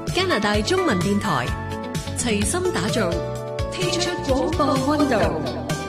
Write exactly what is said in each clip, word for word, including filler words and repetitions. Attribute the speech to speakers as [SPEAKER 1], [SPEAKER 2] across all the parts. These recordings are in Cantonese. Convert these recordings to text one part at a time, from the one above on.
[SPEAKER 1] 加拿大中文電台齊心打造，聽出廣播溫度。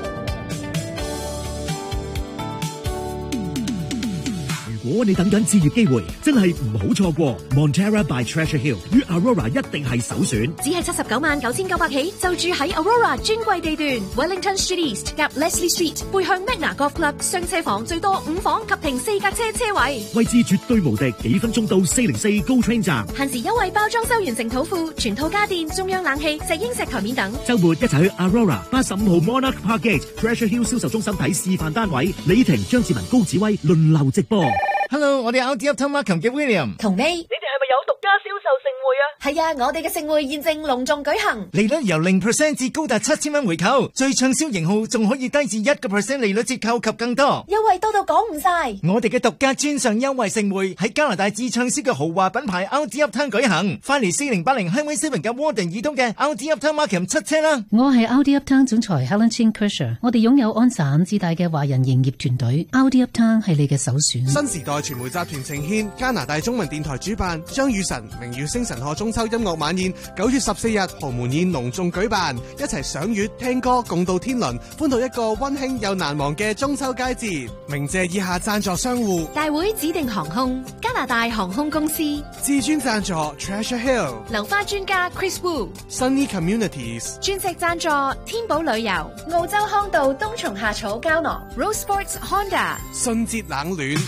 [SPEAKER 2] 如果你等緊置業機會，真係唔好錯過 Montera by Treasure Hill 與 Aurora 一定係首選。
[SPEAKER 3] 只係七十九萬九千九百起，就住喺 Aurora 專櫃地段 Wellington Street East 夾 Leslie Street， 背向 Magna Golf Club， 雙車房最多五房及停四架車車位，
[SPEAKER 2] 位置絕對無敵，幾分鐘到四零四 GO Train 站。
[SPEAKER 3] 限時優惠包裝修完成土庫，全套家電、中央冷氣、石英石台面等。
[SPEAKER 2] 週末一齊去 Aurora 八十五號 Monarch Park Gate Treasure Hill 銷售中心睇示範單位，李婷、張志文、高子威輪流直播。
[SPEAKER 4] Hello， 我哋 Audi Uptown Markham 嘅 William
[SPEAKER 3] 同 May，
[SPEAKER 5] 你哋係咪有獨家銷售盛會啊？
[SPEAKER 3] 係啊，我哋嘅盛會現正隆重舉行，
[SPEAKER 4] 利率由零 percent 至高達七千蚊回購，最暢銷型號仲可以低至一個 percent 利率折扣及更多，
[SPEAKER 3] 優惠多到講唔晒。
[SPEAKER 4] 我哋嘅獨家專上優惠盛會喺加拿大至暢銷嘅豪華品牌 Audi Uptown 舉行，快嚟四零八零 Highway Seven 嘅 Warden 以東嘅 Audi Uptown Markham 七車啦！
[SPEAKER 6] 我係 Audi Uptown 總裁 Helen Chin Kersher， 我哋擁有安省至大嘅華人營業團隊 ，Audi Uptown 係你嘅首選。
[SPEAKER 7] 新時代傳媒集團呈獻加拿大中文電台主辦張雨晨明月星辰賀中秋音樂晚宴，九月十四日豪門宴隆重舉辦，一齊賞月聽歌共度天倫，歡度一個溫馨又難忘嘅中秋佳節。鳴謝以下贊助商戶：
[SPEAKER 3] 大會指定航空、加拿大航空公司、
[SPEAKER 7] 至尊贊助 Treasure Hill、
[SPEAKER 3] 流花專家 Chris Wu、Sunny
[SPEAKER 7] Communities、
[SPEAKER 3] 鑽石贊助天寶旅遊、澳洲康道冬蟲夏草膠囊、Rose Sports Honda、
[SPEAKER 7] 信節冷暖。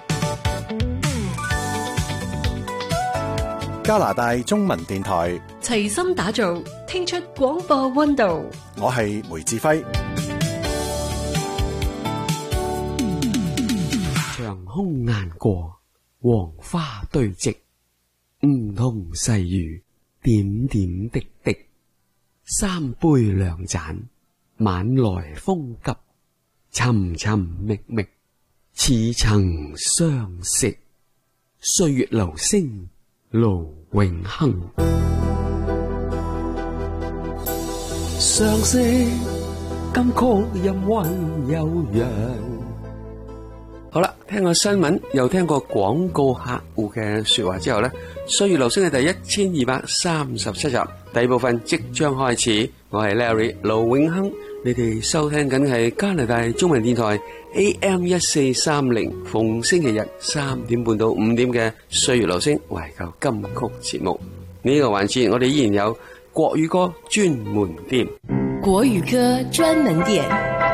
[SPEAKER 8] 加拿大中文電台
[SPEAKER 1] 齊心打造，聽出廣播溫度。
[SPEAKER 8] 我係梅志輝。
[SPEAKER 9] 長空雁過，黃花堆積，梧桐細雨，點點滴滴。三杯兩盞，晚來風急，尋尋覓覓，似曾相識。歲月留聲，盧永亨。
[SPEAKER 10] 相識金曲音韻悠揚。
[SPEAKER 9] 好啦，聽過新聞又聽過廣告客戶嘅說話之後呢，歲月留聲嘅第一千二百三十七集第二部分即將開始。我係 Larry 盧永亨，你哋收聽緊係加拿大中文電台 A M 一四三零，逢星期日三點半到五點嘅歲月留聲懷舊金曲節目。呢、這個環節我哋依然有國語歌專門店。
[SPEAKER 1] 國語歌專門店，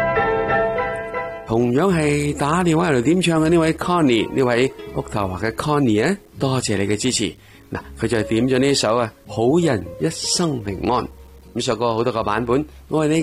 [SPEAKER 9] 同樣係打電話嚟點唱嘅呢位 Connie， 呢位屋頭話嘅 Connie 啊，多謝你嘅支持。嗱，佢就係點咗呢首啊，好人一生平安。呢首歌好多個版本，我係你。